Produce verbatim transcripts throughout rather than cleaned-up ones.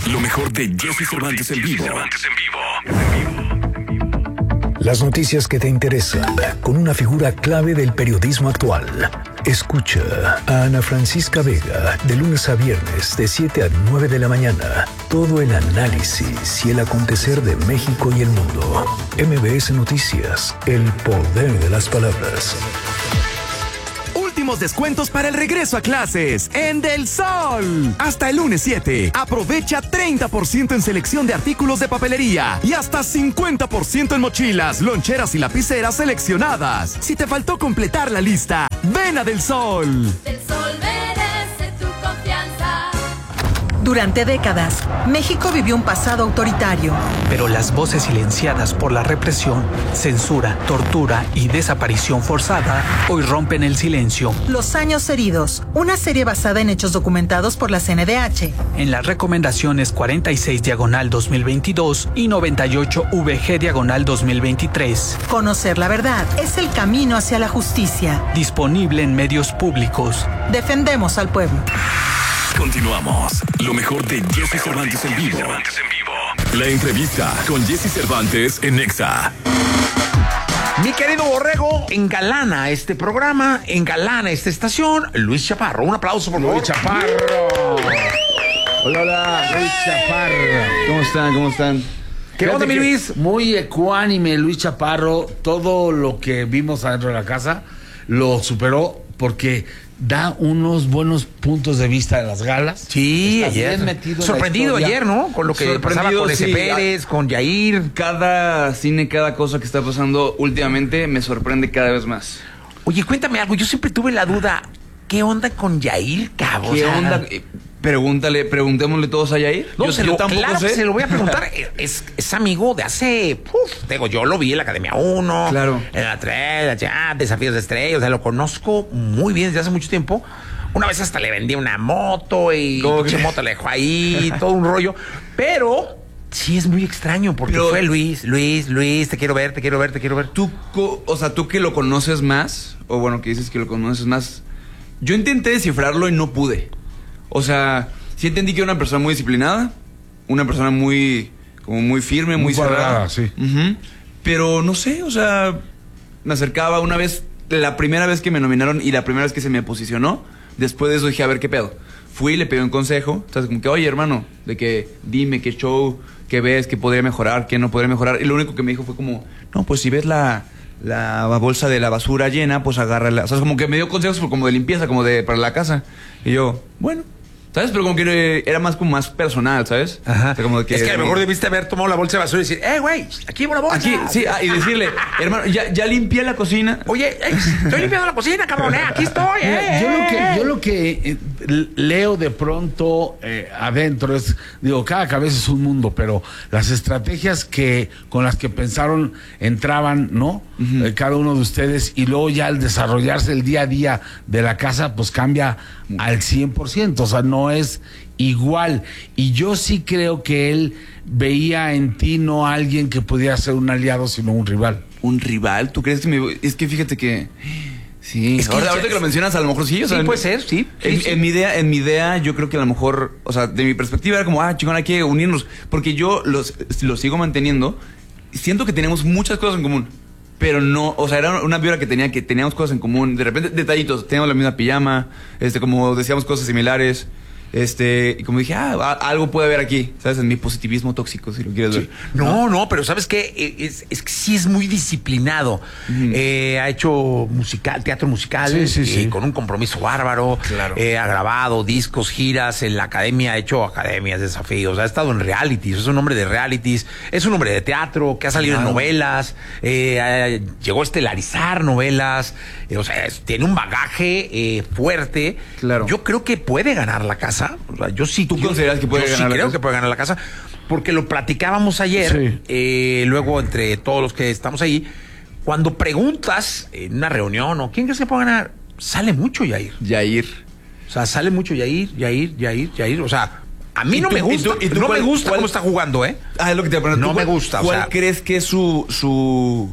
Lo mejor de Jesse Cervantes en vivo. Las noticias que te interesan, con una figura clave del periodismo actual. Escucha a Ana Francisca Vega de lunes a viernes de siete a nueve de la mañana. Todo el análisis y el acontecer de México y el mundo. M B S Noticias, el poder de las palabras. Últimos descuentos para el regreso a clases en Del Sol. Hasta el lunes siete. Aprovecha treinta por ciento en selección de artículos de papelería y hasta cincuenta por ciento en mochilas, loncheras y lapiceras seleccionadas. Si te faltó completar la lista, ven a Del Sol. Del Sol merece tu confianza. Durante décadas, México vivió un pasado autoritario. Pero las voces silenciadas por la represión, censura, tortura y desaparición forzada hoy rompen el silencio. Los años heridos, una serie basada en hechos documentados por la C N D H. En las recomendaciones cuarenta y seis diagonal dos mil veintidós y noventa y ocho V G diagonal dos mil veintitrés. Conocer la verdad es el camino hacia la justicia. Disponible en medios públicos. Defendemos al pueblo. Continuamos. Lo mejor de Jesse Cervantes en vivo. La entrevista con Jesse Cervantes en Nexa. Mi querido Borrego, engalana este programa, engalana esta estación, Luis Chaparro. Un aplauso, por favor. Luis Chaparro. Hola, hola, Luis Chaparro. ¿Cómo están? ¿Cómo están? ¿Qué onda, mi Luis? Muy ecuánime, Luis Chaparro. Todo lo que vimos adentro de la casa lo superó porque da unos buenos puntos de vista de las galas. Sí, Está ayer. bien metido en Sorprendido la ayer, ¿no? Con lo que pasaba con ese sí. Pérez, con Yair. Cada cine, cada cosa que está pasando últimamente me sorprende cada vez más. Oye, cuéntame algo. Yo siempre tuve la duda. ¿Qué onda con Yair, cabrón? ¿Qué onda? Eh, Pregúntale, preguntémosle todos a Yair. No, yo, se yo lo, tampoco claro sé. que se lo voy a preguntar. es, es amigo de hace... Uf, digo, yo lo vi en la Academia uno. Claro. En la tres, ya, Desafíos de Estrella. O sea, lo conozco muy bien desde hace mucho tiempo. Una vez hasta le vendí una moto y pinche moto la dejó ahí, todo un rollo. Pero sí es muy extraño porque Pero, fue Luis, Luis, Luis, te quiero ver, te quiero ver, te quiero ver. Tú, o sea, tú que lo conoces más, o bueno, que dices que lo conoces más, yo intenté descifrarlo y no pude. O sea, sí entendí que era una persona muy disciplinada, una persona muy, como muy firme, muy, muy cerrada. Sí. Uh-huh. Pero no sé, o sea, me acercaba una vez, la primera vez que me nominaron y la primera vez que se me posicionó, después de eso dije, a ver, ¿qué pedo? Fui y le pedí un consejo, o sea, como que, oye, hermano, de que dime qué show, qué ves, qué podría mejorar, qué no podría mejorar. Y lo único que me dijo fue como, no, pues si ves la, la bolsa de la basura llena, pues agárrala. O sea, como que me dio consejos como de limpieza, como de para la casa. Y yo, bueno... ¿Sabes? Pero como que era más como más personal, ¿sabes? Ajá. O sea, como de que, es que a lo mejor debiste haber tomado la bolsa de basura y decir, eh, güey, aquí va la bolsa. Aquí, sí, ah, y decirle, hermano, ya, ya limpié la cocina. Oye, ey, estoy limpiando la cocina, cabrón, eh, aquí estoy, eh. Yo lo que, yo lo que eh, leo de pronto eh, adentro es, digo, cada cabeza es un mundo, pero las estrategias que con las que pensaron entraban, ¿no? Uh-huh. Eh, cada uno de ustedes, y luego ya al desarrollarse el día a día de la casa, pues cambia al cien por ciento, o sea, no es igual. Y yo sí creo que él veía en ti no a alguien que pudiera ser un aliado, sino un rival. ¿Un rival? ¿Tú crees que me...? Es que fíjate que... Sí, es que ahorita, ahorita que lo mencionas, a lo mejor sí. O sea, sí, puede ser, sí. En, sí, sí. en mi idea, en mi idea, yo creo que a lo mejor, o sea, de mi perspectiva era como, ah, chingón, hay que unirnos. Porque yo los, los sigo manteniendo. Siento que tenemos muchas cosas en común. Pero no, o sea, era una vibra que tenía que teníamos cosas en común. De repente, detallitos, teníamos la misma pijama, este, como decíamos cosas similares. Este, y como dije, ah, algo puede haber aquí, ¿sabes? En mi positivismo tóxico, si lo quieres ver. Sí. No, no, pero ¿sabes qué? Es, es que sí es muy disciplinado. Uh-huh. Eh, ha hecho musical, teatro musical, sí, sí, eh, sí. con un compromiso bárbaro. Claro. Eh, ha grabado discos, giras, en la academia ha hecho academias, desafíos, ha estado en realities, es un hombre de realities, es un hombre de teatro, que ha salido claro. en novelas, eh, eh, llegó a estelarizar novelas, eh, o sea, es, tiene un bagaje eh, fuerte. Claro. Yo creo que puede ganar la casa. O sea, yo sí. ¿Tú yo, consideras que puede yo ganar sí la creo casa? que puede ganar la casa. Porque lo platicábamos ayer. Sí. Eh, luego, entre todos los que estamos ahí, cuando preguntas en una reunión o quién crees que puede ganar, sale mucho Yair. Yair. O sea, sale mucho Yair, Yair, Yair, Yair. O sea, a mí no tú, me gusta. ¿Y tú, y tú no cuál, me gusta cuál, cómo está jugando, ¿eh? Ah, es lo que te pregunto. No me gusta. ¿Cuál o sea, crees que es su, su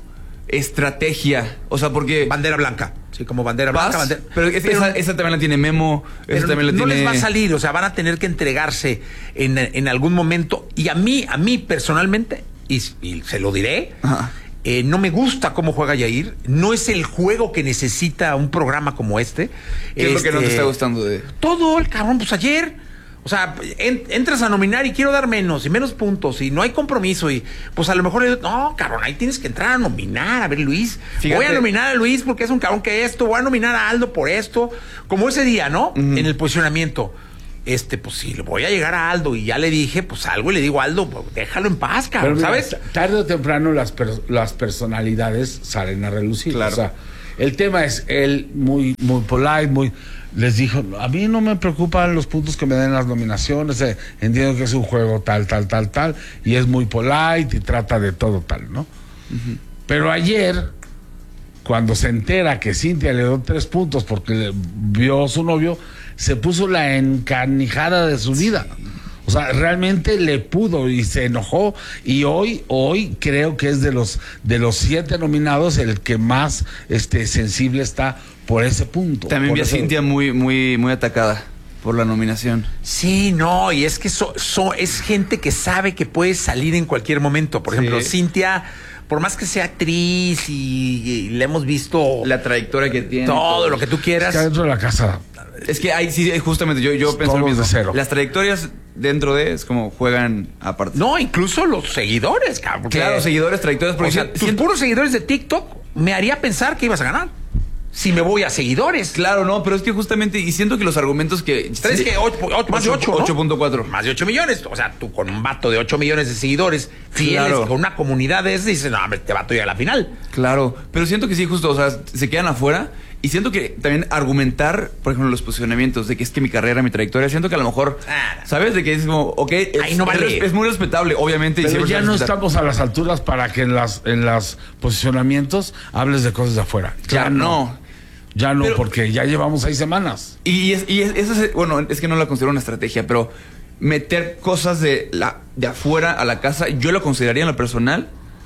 estrategia. O sea, porque... Bandera blanca. Sí, como bandera ¿Vas? blanca. Bandera... Pero, es, Pero esa, esa también la tiene Memo. Esa también la no tiene... les va a salir, o sea, van a tener que entregarse en, en algún momento. Y a mí, a mí personalmente, y, y se lo diré, eh, no me gusta cómo juega Yair. No es el juego que necesita un programa como este. ¿Qué es este, lo que no te está gustando de...? Todo, el cabrón, pues ayer... O sea, en, entras a nominar y quiero dar menos y menos puntos y no hay compromiso y pues a lo mejor, no, cabrón, ahí tienes que entrar a nominar. A ver, Luis, Fíjate. voy a nominar a Luis porque es un cabrón que esto, voy a nominar a Aldo por esto. Como ese día, ¿no? Uh-huh. En el posicionamiento. Este, pues si le voy a llegar a Aldo y ya le dije, pues algo y le digo a Aldo, pues, déjalo en paz, cabrón, mira, ¿sabes? Tarde o temprano las, per- las personalidades salen a relucir. Claro. O sea, el tema es él muy, muy polite, muy... Les dijo, a mí no me preocupan los puntos que me den las nominaciones, eh, entiendo que es un juego tal, tal, tal, tal, y es muy polite y trata de todo tal, ¿no? Uh-huh. Pero ayer, cuando se entera que Cintia le dio tres puntos porque le vio a su novio, se puso la encanijada de su vida. O sea, realmente le pudo y se enojó, y hoy, hoy creo que es de los de los siete nominados el que más este sensible está por ese punto. También vi a ese... Cintia muy, muy, muy atacada por la nominación. Sí, no, y es que so, so, es gente que sabe que puede salir en cualquier momento. Por ejemplo, sí. Cintia, por más que sea actriz y, y le hemos visto la trayectoria que tiene, todo, todo pues. lo que tú quieras. Es que dentro de la casa. Es que hay, sí, justamente yo, yo pienso lo mismo. De cero. Las trayectorias dentro de es como juegan aparte. No, incluso los seguidores, cabrón. Claro, seguidores, trayectorias. Porque o sea, si, tus si, puros seguidores de TikTok me haría pensar que ibas a ganar. Si me voy a seguidores. Claro, no, pero es que justamente, y siento que los argumentos que... ¿Sabes sí, que ocho, ocho, más de ocho, ocho punto cuatro. Más de ocho millones. O sea, tú con un vato de ocho millones de seguidores, fieles, claro. con una comunidad de ese, dices, no, hombre, te vato ya a la final. Claro, pero siento que sí, justo, o sea, se quedan afuera. Y siento que también argumentar, por ejemplo, los posicionamientos de que es que mi carrera, mi trayectoria, siento que a lo mejor, ah, ¿sabes? De que es como, ok, es, ahí no vale. es, es muy respetable, obviamente. Pero y ya no estamos a las alturas para que en las en los posicionamientos hables de cosas de afuera. Ya, ya no. no. Ya no, pero, porque ya llevamos seis semanas. Y, es, y es, eso es, bueno, es que no la considero una estrategia, pero meter cosas de, la, de afuera a la casa, yo lo consideraría en lo personal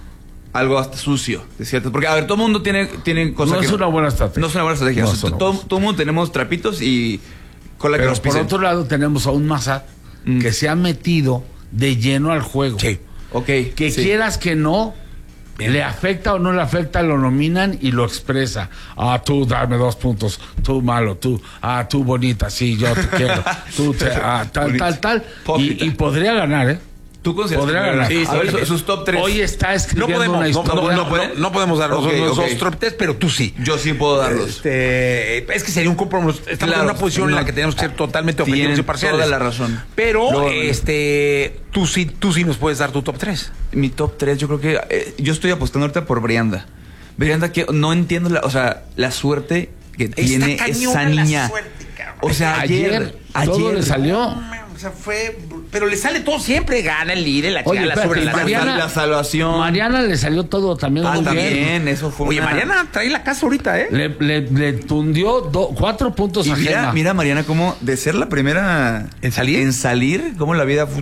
algo hasta sucio, de cierto. Porque, a ver, todo el mundo tiene, tiene cosas no que... No es una buena estrategia. No es una buena estrategia. No, o sea, todo, todo el mundo tenemos trapitos y con la Pero que nos por otro lado tenemos a un Massad mm. que se ha metido de lleno al juego. Sí. Ok. Que sí. quieras que no, bien. Le afecta o no le afecta, lo nominan y lo expresa. Ah, tú dame dos puntos, tú malo, tú, ah, tú bonita, sí, yo te quiero, tú te, ah, tal, bonita. tal, tal. Y, y podría ganar, ¿eh? ¿Tú consideras podría ganar? Sí, a ver, sus, sus top tres. Hoy está escribiendo no podemos, una historia. No, no, no, no, no podemos dar okay, los okay. top tres, pero tú sí. Yo sí puedo darlos. Este, es que sería un compromiso. Estamos claro, en una posición no, en la que tenemos que ser totalmente objetivos y parciales. Toda la razón. Pero, Luego, este, tú sí, tú sí nos puedes dar tu top tres. Mi top tres, yo creo que eh, yo estoy apostando ahorita por Brianda. Brianda, que no entiendo la, o sea, la suerte que Está tiene esa niña. Suerte, o sea, ayer, ayer todo ayer le salió. O sea, fue... Pero le sale todo siempre. Gana el líder, la chica, la sobre la, Mariana, la salvación. Mariana le salió todo también ah, muy también, bien. eso fue Oye, una... Mariana trae la casa ahorita, ¿eh? Le, le, le tundió do, cuatro puntos y a mira, Gemma. mira, Mariana, cómo de ser la primera... ¿En salir? En salir, cómo la vida...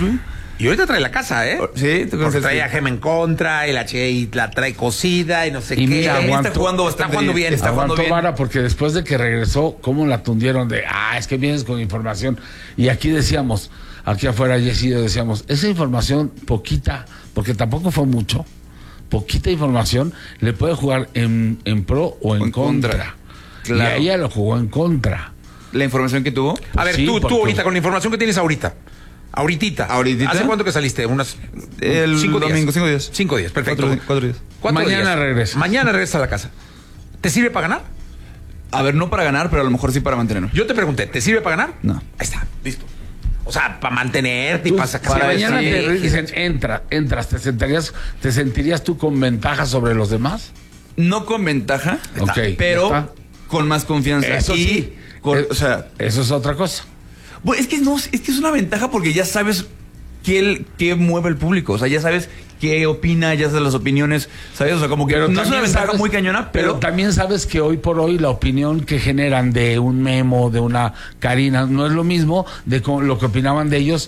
Y ahorita trae la casa, ¿eh? Sí, tú Porque trae a Gemma en contra, y la, y la trae cocida y no sé y qué. Mira, aguantó, está jugando está jugando bien. Está jugando aguantó bien. vara porque después de que regresó, cómo la tundieron de, ah, es que vienes con información. Y aquí decíamos, aquí afuera Jessy decíamos, esa información poquita, porque tampoco fue mucho, poquita información, le puede jugar en, en pro o en, en contra. contra. Claro. Y ella lo jugó en contra. ¿La información que tuvo? Pues a ver, sí, tú, tú ahorita, con la información que tienes ahorita. Ahorita. Ahorita. ¿Hace cuánto que saliste? Unas el cinco domingo, días. cinco días. Cinco días, perfecto. Cuatro, cuatro días. ¿Cuatro Mañana días? regresa. Mañana regresa a la casa. ¿Te sirve para ganar? A ver, no para ganar, pero a lo mejor sí para mantenernos. Yo te pregunté, ¿te sirve para ganar? No. Ahí está, listo. O sea, para mantenerte y para sacar. Si para mañana decir, te dicen, entra, entras, ¿te sentirías, ¿te sentirías tú con ventaja sobre los demás? No con ventaja, okay, pero con más confianza. Eso y sí. Con, es, o sea, eso es otra cosa. Bueno, es que no, es que es una ventaja porque ya sabes qué, qué mueve el público. O sea, ya sabes qué opina, ya sabes las opiniones, ¿sabes? O sea, como que pero no es una ventaja sabes, muy cañona, pero... pero también sabes que hoy por hoy la opinión que generan de un Memo, de una Karina, no es lo mismo de lo que opinaban de ellos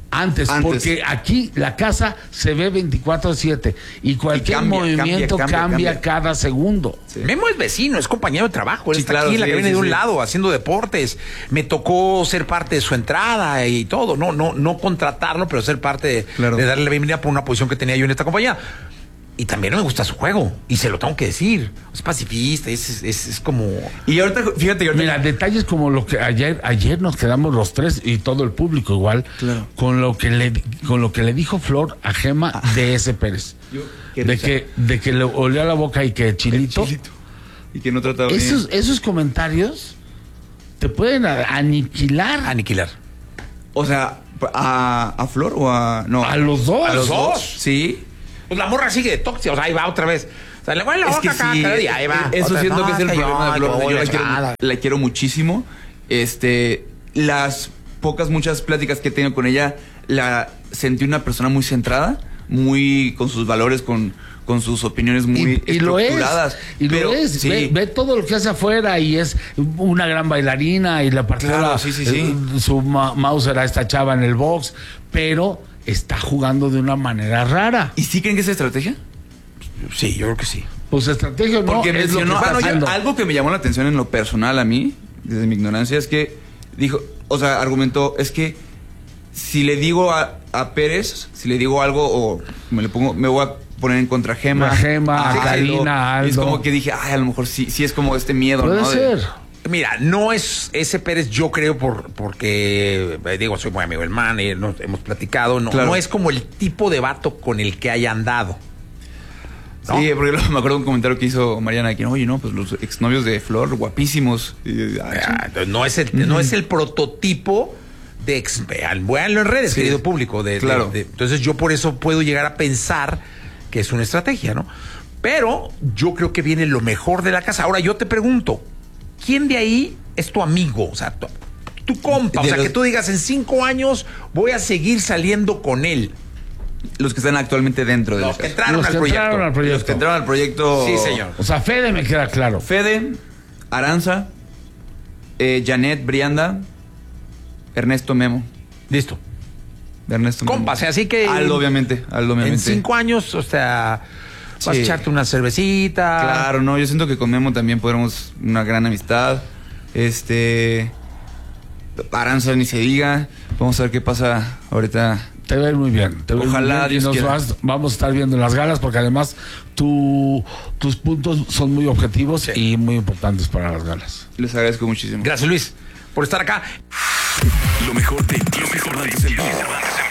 Antes, Antes. porque aquí la casa se ve veinticuatro siete y cualquier Y cambia, movimiento cambia, cambia, cambia, cambia. cada segundo. Sí. Memo es vecino, es compañero de trabajo. Él Sí, está claro, aquí en la sí, cabina sí, de un sí. lado haciendo deportes. Me tocó ser parte de su entrada y todo. No, no, no contratarlo, pero ser parte de, Claro. de darle la bienvenida por una posición que tenía yo en esta compañía. Y también no me gusta su juego. Y se lo tengo que decir. Es pacifista, es, es, es como. Y ahorita, fíjate que ahorita. Mira, detalles como lo que ayer ayer nos quedamos los tres y todo el público igual Claro. con lo que le con lo que le dijo Flor a Gema de ese Pérez. Yo- qué de risa. que de que le olía la boca y que chilito. Chilito. Y que no trataba bien. Esos esos comentarios te pueden a- aniquilar Aniquilar. O sea, ¿a, a Flor o a.? No. a los dos. A los dos. Sí. Pues la morra sigue de tóxica. O sea, ahí va otra vez. O sea, le mueve la Es boca que cada, sí, cada día. Ahí va. eso Otra, siento no, que es el que yo, problema de Flor. yo, Yo la la quiero, chingada. la quiero muchísimo. Este, las pocas, muchas pláticas que he tenido con ella, la sentí una persona muy centrada, muy con sus valores, con, con sus opiniones muy y, y lo es, estructuradas. y Pero, lo es, sí. ve, ve todo lo que hace afuera y es una gran bailarina y la partida Claro, sí, sí, sí. su ma- Mauser a esta chava en el box, pero está jugando de una manera rara. ¿Y sí creen que es estrategia? Sí, yo creo que sí. Pues estrategia no Porque es lo que mencionó está bueno, ya- haciendo. algo que me llamó la atención en lo personal a mí, desde mi ignorancia, es que dijo, o sea, argumentó, es que si le digo a, a Pérez, si le digo algo o me le pongo, me voy a poner en contra a Gema, A Gema, a Karina, a y es Aldo. como que dije, ay, a lo mejor sí, sí es como este miedo, Puede ¿no? De- ser. Mira, no es ese Pérez, yo creo, por porque, eh, digo, soy muy amigo del man, y nos hemos platicado, no, Claro. no es como el tipo de vato con el que haya andado. ¿no? Sí, porque luego me acuerdo de un comentario que hizo Mariana aquí, oye, no, pues los exnovios de Flor, guapísimos. Y, ay, Ah, entonces no es el, no es el prototipo de ex, vean, véanlo en redes, Sí. querido público. De, de- Claro. de- entonces yo por eso puedo llegar a pensar que es una estrategia, ¿no? Pero yo creo que viene lo mejor de la casa. Ahora yo te pregunto, ¿quién de ahí es tu amigo? O sea, tu, tu compa. O De sea, los- que tú digas, en cinco años voy a seguir saliendo con él. los que están actualmente dentro de Los la que casa. entraron Los al que proyecto. entraron al proyecto. Los que entraron al proyecto. Sí, señor. O sea, Fede me queda claro. Fede, Aranza, eh, Janet, Brianda, Ernesto Memo. Listo. Ernesto Memo. Compas, así que... Aldo, obviamente. Aldo, obviamente. En cinco años, o sea, vas a Sí. echarte una cervecita. Claro, no, yo siento que con Memo también podremos una gran amistad. Este. Aranza ni se diga. Vamos a ver qué pasa ahorita. Te va a ir muy bien. Te va a ir Ojalá, muy bien y Dios nos quiera. vas- vamos a estar viendo las galas porque además tu, tus puntos son muy objetivos Sí. y muy importantes para las galas. Les agradezco muchísimo. Gracias, Luis, por estar acá. Lo mejor de Jesse Cervantes en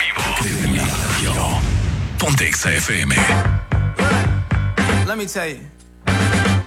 vivo. Ponte Exa F M. Let me tell you.